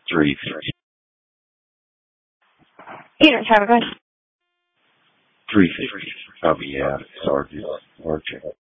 3. Peter, have a good. 350. Probably, yeah. Sergeant. Sergeant.